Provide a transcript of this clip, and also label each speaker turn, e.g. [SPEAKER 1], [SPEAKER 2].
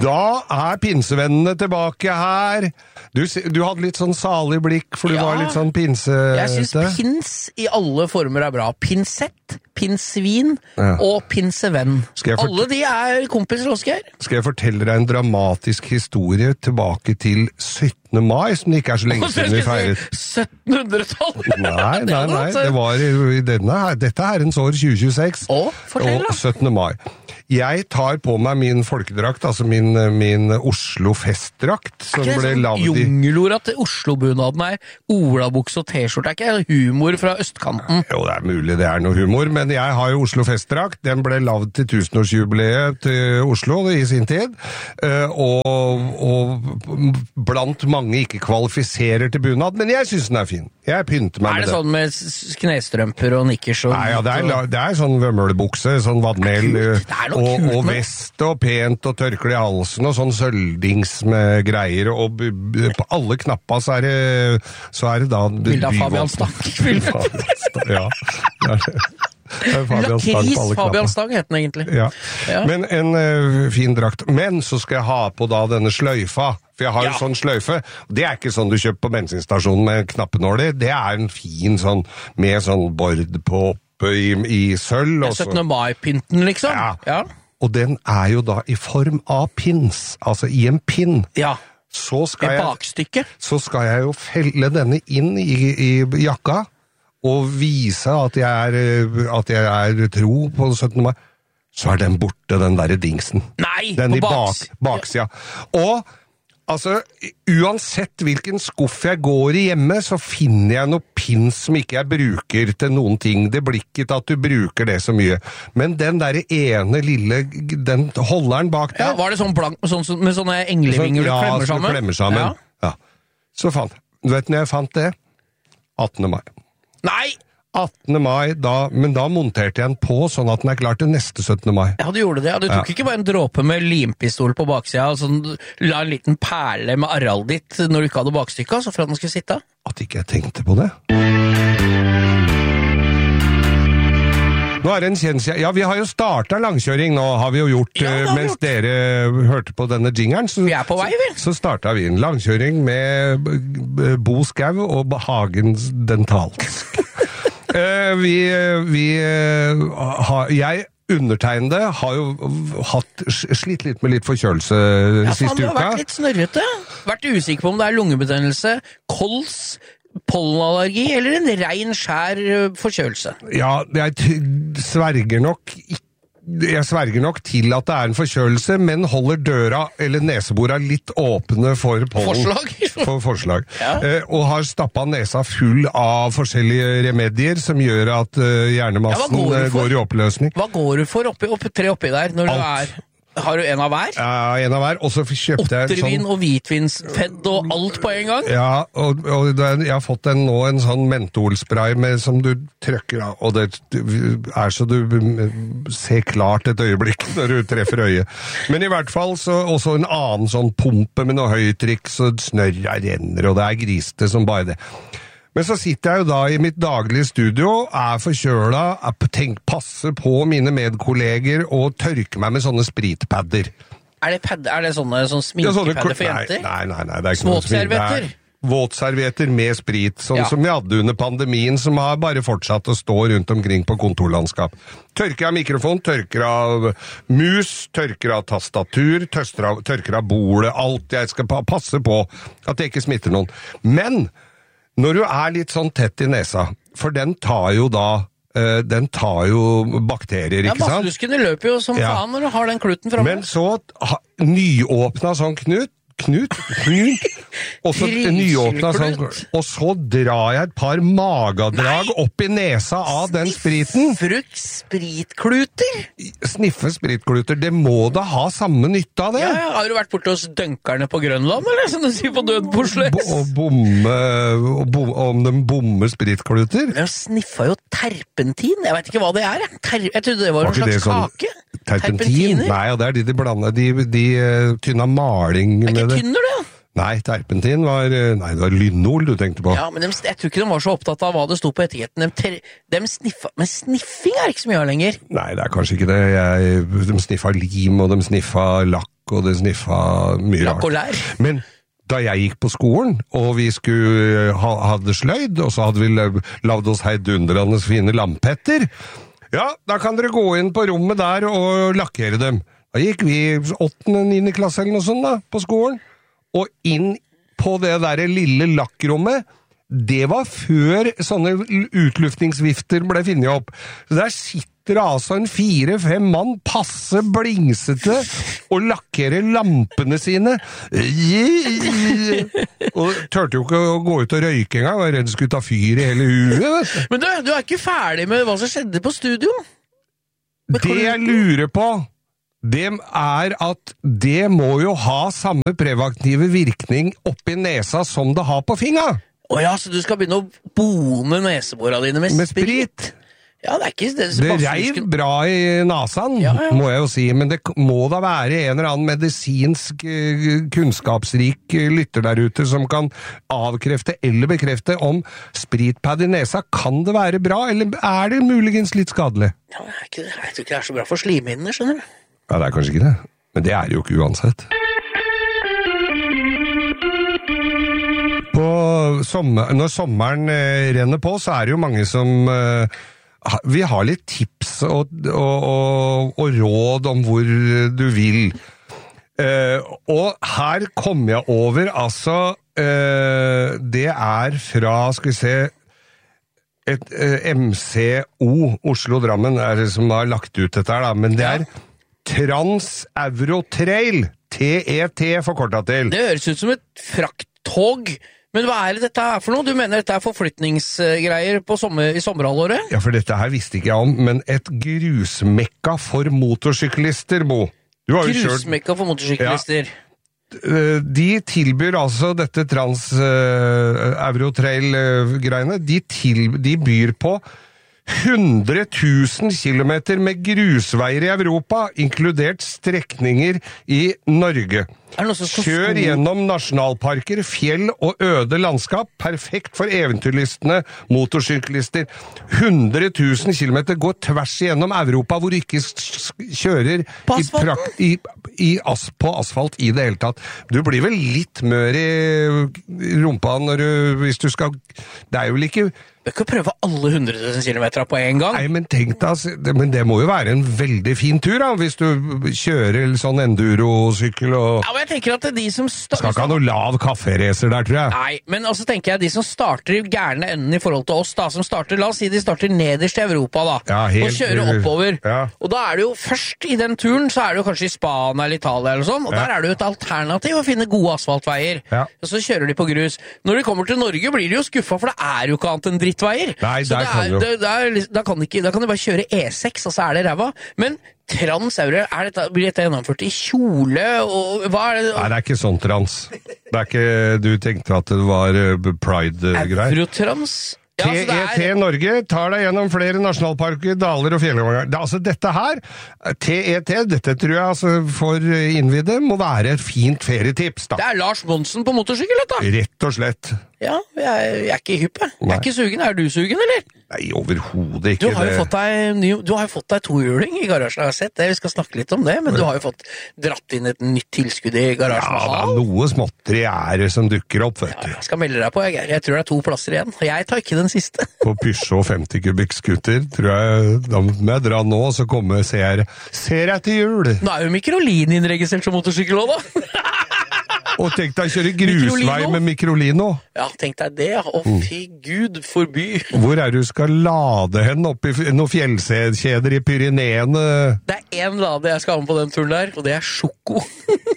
[SPEAKER 1] Da pinsevennene tilbake her. Du hadde litt sånn salig blikk, for du var litt sånn pinse...
[SPEAKER 2] Jeg synes pins i alle former er bra. Pinsett, pinsvin og pinsevenn. Alle de er kompiser, Oskar.
[SPEAKER 1] Skal jeg fortelle deg en dramatisk historie tilbake til 17. mai, som det ikke så lenge siden vi feiret.
[SPEAKER 2] 1700-tallet?
[SPEAKER 1] Nei, det var i dette herrens år 2026.
[SPEAKER 2] Fortell da.
[SPEAKER 1] Og 17. mai. Jeg tar på meg min folkedrakt, altså min Oslo festdrakt, som ble lavet i...
[SPEAKER 2] Jungelord at Oslo-bunaden er olabukse og t-skjorte, er ikke humor fra østkanten?
[SPEAKER 1] Jo, det er mulig det er noe humor, men jeg har jo Oslo festdrakt, den ble lavet til 1000-årsjubileet til Oslo i sin tid, og blant mange ikke kvalifiserer til bunad, men jeg synes den er fin. Jeg pynter meg med det.
[SPEAKER 2] Er det sånn med knestrømper og nikkers?
[SPEAKER 1] Nei, ja, det er sånn vømmølbukse, sånn vadmel, og vest og pent og tørkle i halsen og sånn sølvdings med greier, og på alle knappa så er det da...
[SPEAKER 2] Bildet av Fabian Stang.
[SPEAKER 1] Ja.
[SPEAKER 2] Lakris Fabian Stang heter den egentlig.
[SPEAKER 1] Ja. Men en fin drakt. Men så skal jeg ha på da denne sløyfa, for jeg har jo sånn sløyfe. Det er ikke sånn du kjøper på bensinstasjonen med knappenåler. Det er en fin sånn, med sånn bord på i sølv.
[SPEAKER 2] 17. mai-pynten, liksom?
[SPEAKER 1] Ja. Og den er jo da i form av pins, altså i en pinn. Ja. Så skal jeg jo felle denne inn i jakka, og vise at jeg er tro på 17. mai. Så er den borte, den der dingsen.
[SPEAKER 2] Nei,
[SPEAKER 1] den
[SPEAKER 2] på
[SPEAKER 1] baksida. Og altså, uansett hvilken skuff jeg går i hjemme, så finner jeg noe pins som ikke jeg bruker til noen ting. Det blir ikke til at du bruker det så mye. Men den der ene lille, den holderen bak der...
[SPEAKER 2] Ja, var det sånn blank, med sånne englevinger du klemmer sammen?
[SPEAKER 1] Ja, klemmer sammen. Ja. Så du vet når jeg fant det? 18. mai.
[SPEAKER 2] Nei!
[SPEAKER 1] 18. mai, men da monterte jeg den på, sånn at den er klar til neste 17. mai.
[SPEAKER 2] Ja, du gjorde det. Ja. Du tok ikke bare en dråpe med limpistol på baksida, og sånn, la en liten perle med arrald ditt når du ikke hadde bakstykka, så for at den skulle sitte?
[SPEAKER 1] At ikke jeg tenkte på det. Nå er det en kjensel... Ja, vi har jo startet langkjøring nå, har vi jo gjort, mens dere hørte på denne jingeren.
[SPEAKER 2] Vi er på vei, vi. Så
[SPEAKER 1] startet vi en langkjøring med Bo Skau og Hagens Dental. Jeg undertegnede har jo slitt litt med litt forkjølelse siste uka.
[SPEAKER 2] Du har vært litt snørrete. Vært usikker på om det er lungebetennelse, kols, pollenallergi eller en ren skjær forkjølelse.
[SPEAKER 1] Ja, jeg sverger nok til at det er en forkjølelse, men holder døra eller nesebora litt åpne for forslag. Ja. Og har stappet nesa full av forskjellige remedier som gjør at hjernemassen går i oppløsning.
[SPEAKER 2] Hva går du for tre oppi der når du har du en av hver?
[SPEAKER 1] Ja, en av hver, og så kjøpte jeg
[SPEAKER 2] Ottervin og hvitvinsfedd og alt på en gang?
[SPEAKER 1] Ja, og jeg har fått nå en sånn mentolspray som du trykker av, og det er så du ser klart et øyeblikk når du treffer øyet. Men i hvert fall så også en annen sånn pumpe med noe høytrykk, så snørra renner, og det er griste som bare det. Men så sitter jeg jo da i mitt daglige studio, er forkjøla, passer på mine medkolleger og tørker meg med sånne spritpadder.
[SPEAKER 2] Er det sånne sminkepadder for jenter?
[SPEAKER 1] Nei, det er ikke noe
[SPEAKER 2] Småservetter?
[SPEAKER 1] Våtservietter med sprit, som vi hadde under pandemien, som har bare fortsatt å stå rundt omkring på kontorlandskap. Tørker av mikrofon, tørker av mus, tørker av tastatur, tørker av bordet, alt jeg skal passe på at jeg ikke smitter noen. Men når du er litt sånn tett i nesa, for den tar jo bakterier, ikke sant?
[SPEAKER 2] Ja, masseluskene løper jo som faen når du har den kluten fremme.
[SPEAKER 1] Men så nyåpna sånn knut, og så nyåpna sånn, og så drar jeg et par magadrag opp i nesa av den spriten.
[SPEAKER 2] Spritkluter?
[SPEAKER 1] Sniffe spritkluter, det må da ha samme nytte av det.
[SPEAKER 2] Ja, har du vært borte hos dønkerne på Grønland, eller som du sier på død porsles?
[SPEAKER 1] Om de bommer spritkluter?
[SPEAKER 2] Jeg sniffa jo terpentin, jeg vet ikke hva det er. Jeg trodde det var en slags kake.
[SPEAKER 1] Terpentin? Nei, og det er de blander, de tynna maling med det.
[SPEAKER 2] Er ikke tynner det?
[SPEAKER 1] Nei, terpentin det var lynol du tenkte på.
[SPEAKER 2] Ja, men jeg tror ikke de var så opptatt av hva det sto på etiketten. De sniffa, men sniffing er ikke så mye av lenger.
[SPEAKER 1] Nei, det er kanskje ikke det. De sniffa lim, og de sniffa lakk, og det sniffa mye
[SPEAKER 2] Lakk og
[SPEAKER 1] rart.
[SPEAKER 2] lær.
[SPEAKER 1] Men da jeg gikk på skolen, og vi skulle hadde sløyd, og så hadde vi lavd oss heidundrende fine lampetter, ja, da kan dere gå inn på rommet der og lakkere dem. Da gikk vi 8. 9. klasse eller noe sånt da, på skolen, og inn på det der lille lakkrommet. Det var før sånne utluftingsvifter ble finnet opp. Så der sitter altså en 4-5 mann, passe blingsete, og lakkerer lampene sine. Og tørte jo ikke å gå ut og røyke engang, var redd skulle ta fyr i hele huet.
[SPEAKER 2] Men du er ikke ferdig med hva som skjedde på studio?
[SPEAKER 1] Det jeg lurer på, det er at det må jo ha samme preventive virkning oppi nesa som det har på finga.
[SPEAKER 2] Åja, så du skal begynne å bone nesebora dine med sprit? Ja, det er ikke det som
[SPEAKER 1] Det reiv bra i nasen, må jeg jo si, men det må da være en eller annen medisinsk kunnskapsrik lytter der ute som kan avkrefte eller bekrefte om spritpad i nesa. Kan det være bra, eller er det muligens litt skadelig?
[SPEAKER 2] Ja, jeg tror ikke det er så bra for slimhinnene, skjønner du.
[SPEAKER 1] Ja, det er kanskje ikke det, men det er det jo ikke uansett. Når sommeren renner på, så er det jo mange som vi har litt tips og råd om hvor du vil. Og her kommer jeg over, altså, det er fra, skal vi se, et MCO, Oslo-Drammen, er det som har lagt ut dette her, da, men det er Trans-Euro-Trail, TET forkortet til.
[SPEAKER 2] Det høres ut som et frakttog. Men hva er det dette her for noe? Du mener dette er forflytningsgreier i sommerhalvåret?
[SPEAKER 1] Ja, for dette her visste ikke jeg om, men et grusmekka for motorsyklister, Bo.
[SPEAKER 2] Grusmekka for motorsyklister?
[SPEAKER 1] Ja. De tilbyr altså dette Trans-Euro-Trail-greiene. De byr på 100 000 kilometer med grusveier i Europa, inkludert strekninger i Norge. Kjør gjennom nasjonalparker, fjell og øde landskap, perfekt for eventyrlystne motorsyklister. 100 000 kilometer går tvers igjennom Europa, hvor du ikke kjører på asfalt i det hele tatt. Du blir vel litt mør i rumpa hvis du skal... Det er jo ikke...
[SPEAKER 2] Du kan ikke prøve alle 100 000 kilometer på en gang.
[SPEAKER 1] Nei, men tenk deg, men det må jo være en veldig fin tur da, hvis du kjører sånn endurosykkel og...
[SPEAKER 2] Ja, men jeg tenker at de som...
[SPEAKER 1] Skal ikke ha noe lav kafferacer der, tror jeg.
[SPEAKER 2] Nei, men altså tenker jeg de som starter i gærne enden i forhold til oss da, som starter, la oss si de starter nederst i Europa da, og kjører oppover. Ja. Og da er det jo først i den turen, så er det jo kanskje i Spania eller Italia eller sånn, og der er det jo et alternativ å finne gode asfaltveier. Ja. Og så kjører de på grus. Når de kommer til Norge blir de jo skuffet, for det er jo ikke annet enn drittveier.
[SPEAKER 1] Nei,
[SPEAKER 2] så da kan de bare kjøre E6, og så er det ræva. Men Trans-Euro, blir dette gjennomført i kjole, og hva er det?
[SPEAKER 1] Nei, det er ikke sånn trans. Det er ikke, du tenkte at det var Pride-greier.
[SPEAKER 2] Eurotrans? Ja,
[SPEAKER 1] TET Norge tar deg gjennom flere nasjonalparker, daler og fjelloverganger. Altså dette her, TET, dette tror jeg altså for innvidde må være et fint ferietips da.
[SPEAKER 2] Det er Lars Monsen på motorsykkel, da.
[SPEAKER 1] Rett og slett.
[SPEAKER 2] Ja, jeg er ikke hypp, jeg. Jeg er ikke sugen. Er du sugen, eller?
[SPEAKER 1] Nei, overhodet ikke.
[SPEAKER 2] Du har jo fått deg tohjuling i garasjen, jeg har sett det. Vi skal snakke litt om det, men du har jo fått dratt inn et nytt tilskudd i garasjen.
[SPEAKER 1] Ja, da, noe småtteri er det som dukker opp, vet du.
[SPEAKER 2] Ja, jeg skal melde deg på, jeg tror det er 2 plasser igjen, og jeg tar ikke den siste.
[SPEAKER 1] På Peugeot 50 kubikk skuter, tror jeg, da må jeg dra nå, så ser jeg til jul.
[SPEAKER 2] Nå er jo Microlin innregistrert som motorsykkel også, da.
[SPEAKER 1] Og tenk deg å kjøre grusvei med Microlino.
[SPEAKER 2] Ja, tenk deg det. Å, fy Gud forby.
[SPEAKER 1] Hvor er du skal lade hen oppi noen fjellkjeder i Pyreneene?
[SPEAKER 2] Det er 1 lade jeg skal ha med på den turen der, og det er sjoko.